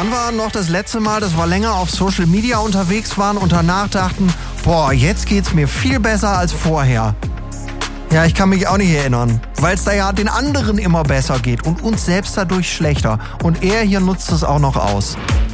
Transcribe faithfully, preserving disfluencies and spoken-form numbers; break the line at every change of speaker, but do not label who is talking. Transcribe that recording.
Wann war noch das letzte Mal, dass wir länger auf Social Media unterwegs waren und danach dachten, boah, jetzt geht's mir viel besser als vorher? Ja, ich kann mich auch nicht erinnern, weil es da ja den anderen immer besser geht und uns selbst dadurch schlechter. Und er hier nutzt es auch noch aus.